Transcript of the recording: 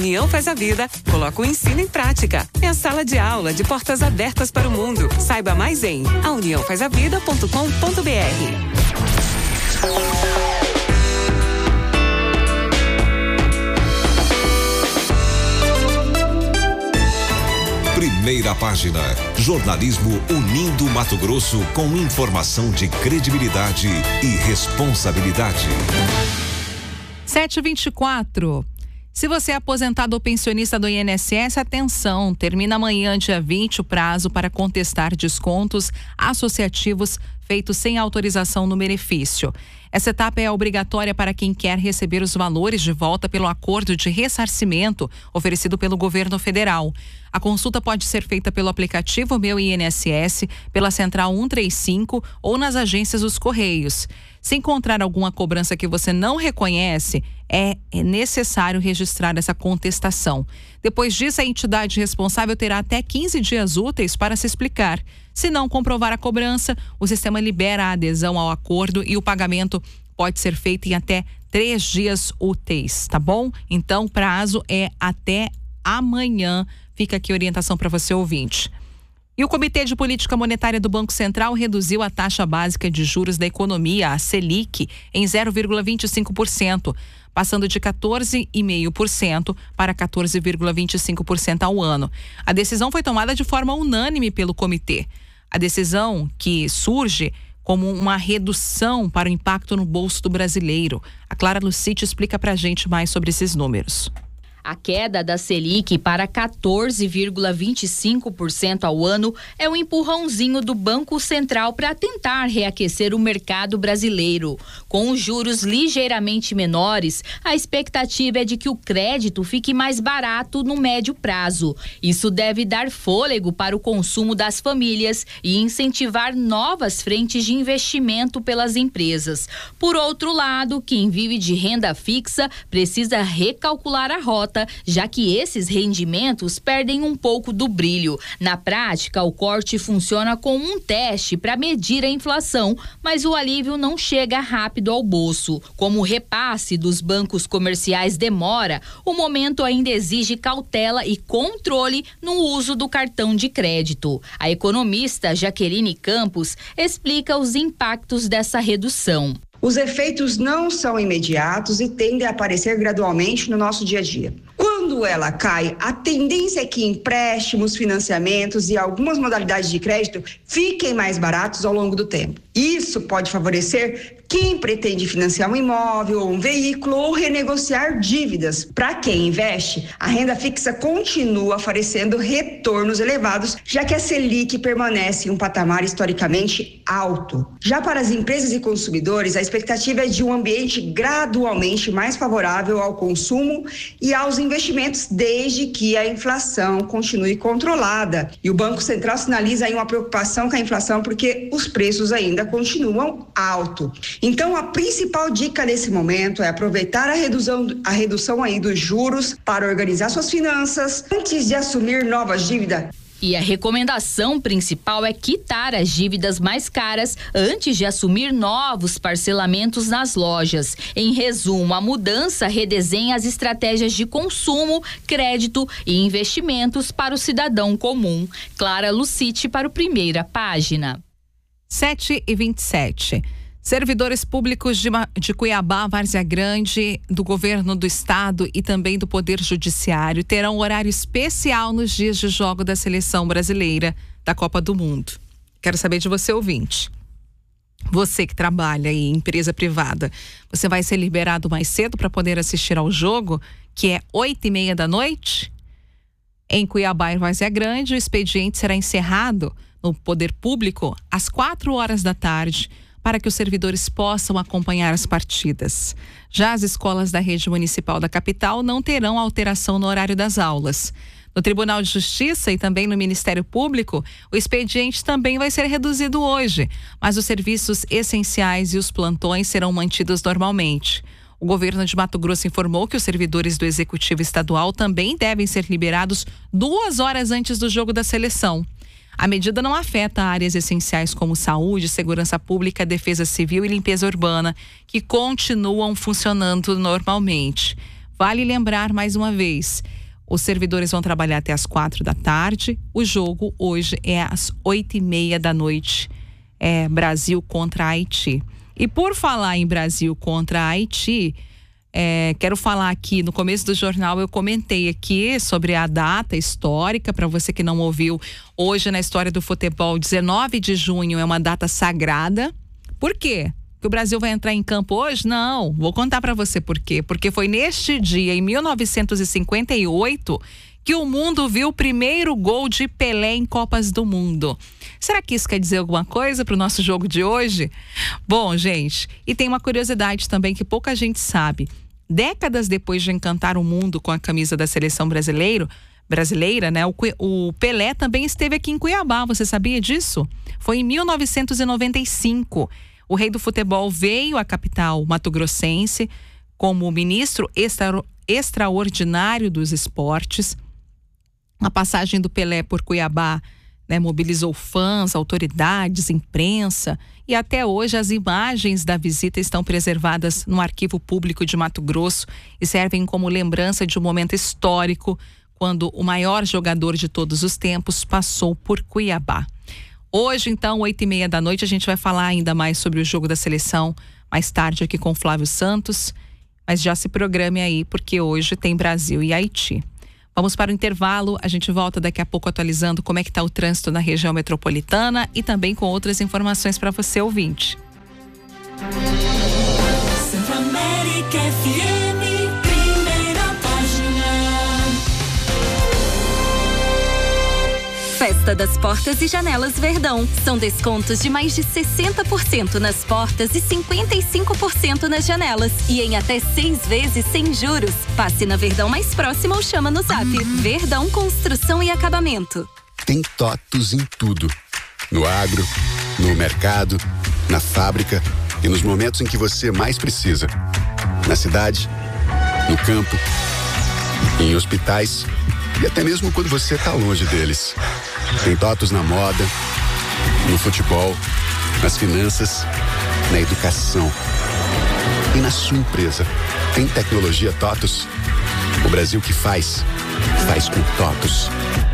União Faz a Vida coloca o ensino em prática. É a sala de aula de portas abertas para o mundo. Saiba mais em auniãofazavida.com.br. Primeira página. Jornalismo unindo Mato Grosso com informação de credibilidade e responsabilidade. 7h24. Se você é aposentado ou pensionista do INSS, atenção, termina amanhã, dia 20, o prazo para contestar descontos associativos feitos sem autorização no benefício. Essa etapa é obrigatória para quem quer receber os valores de volta pelo acordo de ressarcimento oferecido pelo governo federal. A consulta pode ser feita pelo aplicativo Meu INSS, pela Central 135 ou nas agências dos Correios. Se encontrar alguma cobrança que você não reconhece, é necessário registrar essa contestação. Depois disso, a entidade responsável terá até 15 dias úteis para se explicar. Se não comprovar a cobrança, o sistema libera a adesão ao acordo e o pagamento pode ser feito em até 3 dias úteis, tá bom? Então, o prazo é até amanhã. Fica aqui a orientação para você, ouvinte. E o Comitê de Política Monetária do Banco Central reduziu a taxa básica de juros da economia, a Selic, em 0,25%, passando de 14,5% para 14,25% ao ano. A decisão foi tomada de forma unânime pelo comitê. A decisão que surge como uma redução para o impacto no bolso do brasileiro. A Clara Lucite explica pra gente mais sobre esses números. A queda da Selic para 14,25% ao ano é um empurrãozinho do Banco Central para tentar reaquecer o mercado brasileiro. Com os juros ligeiramente menores, a expectativa é de que o crédito fique mais barato no médio prazo. Isso deve dar fôlego para o consumo das famílias e incentivar novas frentes de investimento pelas empresas. Por outro lado, quem vive de renda fixa precisa recalcular a rota, já que esses rendimentos perdem um pouco do brilho. Na prática, o corte funciona como um teste para medir a inflação, mas o alívio não chega rápido ao bolso. Como o repasse dos bancos comerciais demora, o momento ainda exige cautela e controle no uso do cartão de crédito. A economista Jaqueline Campos explica os impactos dessa redução. Os efeitos não são imediatos e tendem a aparecer gradualmente no nosso dia a dia. Quando ela cai, a tendência é que empréstimos, financiamentos e algumas modalidades de crédito fiquem mais baratos ao longo do tempo. Isso pode favorecer quem pretende financiar um imóvel ou um veículo ou renegociar dívidas. Para quem investe, a renda fixa continua oferecendo retornos elevados, já que a Selic permanece em um patamar historicamente alto. Já para as empresas e consumidores, a expectativa é de um ambiente gradualmente mais favorável ao consumo e aos investimentos, desde que a inflação continue controlada. E o Banco Central sinaliza aí uma preocupação com a inflação porque os preços ainda continuam altos. Então, a principal dica nesse momento é aproveitar a redução aí dos juros para organizar suas finanças antes de assumir novas dívidas. E a recomendação principal é quitar as dívidas mais caras antes de assumir novos parcelamentos nas lojas. Em resumo, a mudança redesenha as estratégias de consumo, crédito e investimentos para o cidadão comum. Clara Lucite para o Primeira Página. 7h27. Servidores públicos de Cuiabá, Várzea Grande, do governo do estado e também do Poder Judiciário terão horário especial nos dias de jogo da seleção brasileira da Copa do Mundo. Quero saber de você, ouvinte. Você que trabalha em empresa privada, você vai ser liberado mais cedo para poder assistir ao jogo, que é 8h30 da noite? Em Cuiabá e Várzea Grande, o expediente será encerrado no Poder Público às 4 horas da tarde, para que os servidores possam acompanhar as partidas. Já as escolas da rede municipal da capital não terão alteração no horário das aulas. No Tribunal de Justiça e também no Ministério Público, o expediente também vai ser reduzido hoje, mas os serviços essenciais e os plantões serão mantidos normalmente. O governo de Mato Grosso informou que os servidores do Executivo Estadual também devem ser liberados 2 horas antes do jogo da seleção. A medida não afeta áreas essenciais como saúde, segurança pública, defesa civil e limpeza urbana, que continuam funcionando normalmente. Vale lembrar mais uma vez, os servidores vão trabalhar até às 4 da tarde. O jogo hoje é às 8h30 da noite. É Brasil contra Haiti. E por falar em Brasil contra Haiti, quero falar aqui, no começo do jornal eu comentei aqui sobre a data histórica, para você que não ouviu, hoje na história do futebol, 19 de junho é uma data sagrada. Por quê? Que o Brasil vai entrar em campo hoje? Não, vou contar para você por quê. Porque foi neste dia, em 1958, que o mundo viu o primeiro gol de Pelé em Copas do Mundo. Será que isso quer dizer alguma coisa para o nosso jogo de hoje? Bom, gente, e tem uma curiosidade também que pouca gente sabe. Décadas depois de encantar o mundo com a camisa da seleção brasileira, né? O Pelé também esteve aqui em Cuiabá, você sabia disso? Foi em 1995. O rei do futebol veio à capital mato-grossense como ministro extraordinário dos esportes. A passagem do Pelé por Cuiabá, né, mobilizou fãs, autoridades, imprensa, e até hoje as imagens da visita estão preservadas no Arquivo Público de Mato Grosso e servem como lembrança de um momento histórico quando o maior jogador de todos os tempos passou por Cuiabá. Hoje, então, 8h30 da noite, a gente vai falar ainda mais sobre o jogo da seleção, mais tarde aqui com o Flávio Santos, mas já se programe aí, porque hoje tem Brasil e Haiti. Vamos para o intervalo, a gente volta daqui a pouco atualizando como é que está o trânsito na região metropolitana e também com outras informações para você, ouvinte. Centro-América FM, primeira página. Festa das Portas e Janelas Verdão. São descontos de mais de 60% nas portas e 55% nas janelas. E em até 6 vezes sem juros. Passe na Verdão mais próxima ou chama no Zap. Verdão Construção e Acabamento. Tem TOTUS em tudo. No agro, no mercado, na fábrica e nos momentos em que você mais precisa. Na cidade, no campo, em hospitais e até mesmo quando você está longe deles. Tem TOTUS na moda, no futebol, nas finanças, na educação e na sua empresa. Tem tecnologia TOTUS? O Brasil que faz com TOTUS.